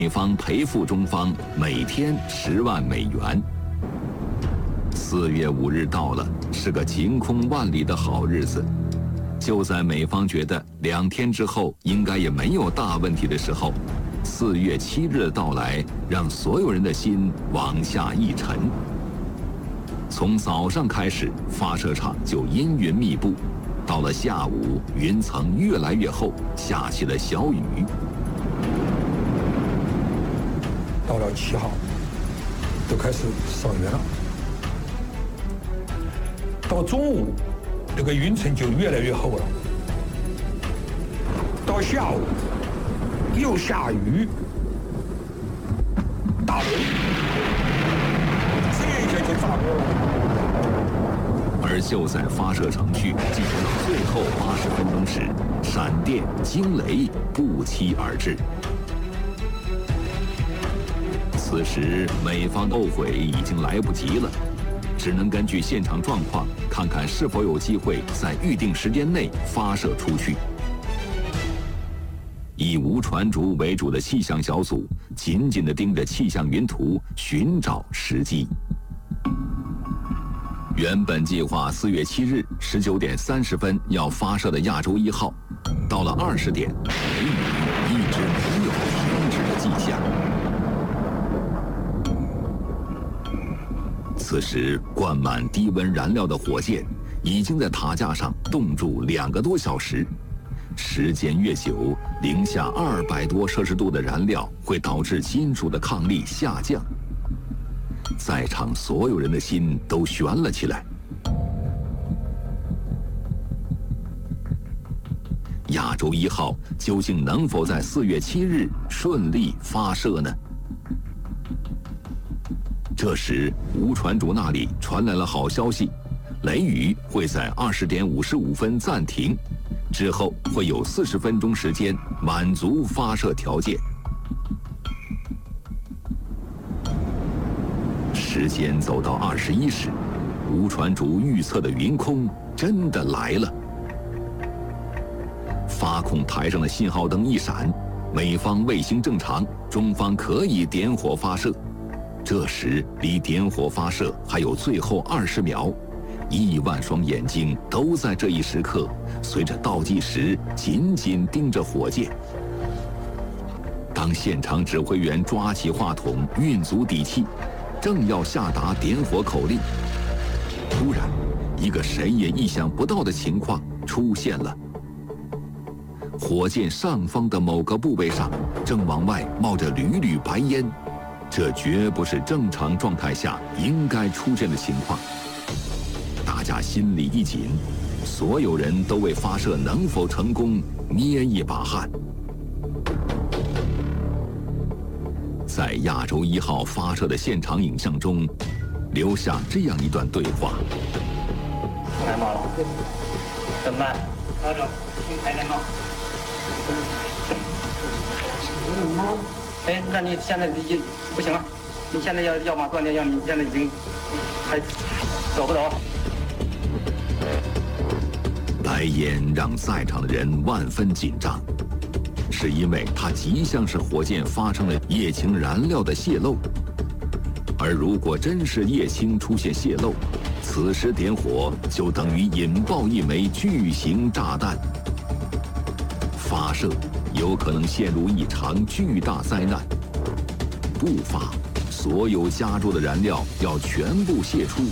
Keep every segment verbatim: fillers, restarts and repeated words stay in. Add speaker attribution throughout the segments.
Speaker 1: 美方赔付中方每天十万美元。四月五日到了，是个晴空万里的好日子。就在美方觉得两天之后应该也没有大问题的时候，四月七日的到来让所有人的心往下一沉。从早上开始，发射场就阴云密布，到了下午，云层越来越厚，下起了小雨。
Speaker 2: 到了七号，都开始扫云了。到中午，这个云层就越来越厚了。到下午，又下雨，打雷，这一下就炸锅了。
Speaker 1: 而就在发射程序进行到最后八十分钟时，闪电、惊雷不期而至。此时，美方后悔已经来不及了，只能根据现场状况，看看是否有机会在预定时间内发射出去。以吴传竹为主的气象小组紧紧地盯着气象云图，寻找时机。原本计划四月七日十九点三十分要发射的亚洲一号，到了二十点，雷雨一直没有停止的迹象。此时，灌满低温燃料的火箭已经在塔架上冻住两个多小时。时间越久，零下二百多摄氏度的燃料会导致金属的抗力下降。在场所有人的心都悬了起来。亚洲一号究竟能否在四月七日顺利发射呢？这时，吴传竹那里传来了好消息，雷雨会在二十点五十五分暂停，之后会有四十分钟时间满足发射条件。时间走到二十一时，吴传竹预测的云空真的来了。发控台上的信号灯一闪，美方卫星正常，中方可以点火发射。这时离点火发射还有最后二十秒，亿万双眼睛都在这一时刻随着倒计时紧紧盯着火箭。当现场指挥员抓起话筒，运足底气，正要下达点火口令，突然一个谁也意想不到的情况出现了。火箭上方的某个部位上正往外冒着缕缕白烟，这绝不是正常状态下应该出现的情况。大家心里一紧，所有人都为发射能否成功捏一把汗。在亚洲一号发射的现场影像中，留下这样一段对话：
Speaker 3: 太慢了，怎么办？调整，新开电脑。哎，那你现在已不行了，你现在要要么断电，要你现在已经还走不走？
Speaker 1: 白烟让在场的人万分紧张，是因为它极像是火箭发生了液氢燃料的泄漏。而如果真是液氢出现泄漏，此时点火就等于引爆一枚巨型炸弹，发射有可能陷入一场巨大灾难。不发，所有加注的燃料要全部泄出。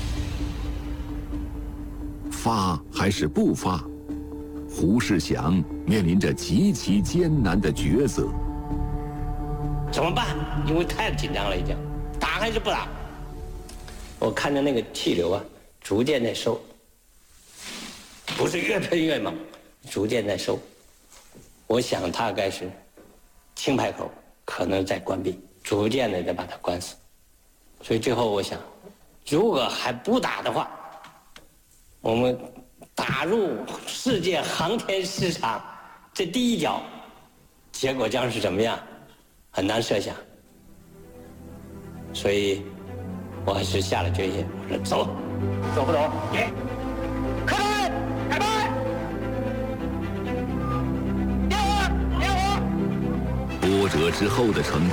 Speaker 1: 发还是不发？胡世祥面临着极其艰难的抉择。
Speaker 4: 怎么办？因为太紧张了，已经打还是不打？我看着那个气流啊，逐渐在收，不是越喷越猛，逐渐在收。我想大概是氢排口可能在关闭，逐渐的在把它关死。所以最后我想，如果还不打的话，我们打入世界航天市场这第一脚，结果将是怎么样，很难设想。所以我还是下了决心，我说走，
Speaker 3: 走不走？给，开拍，开拍，点火，点火。
Speaker 1: 拨波折之后的成功。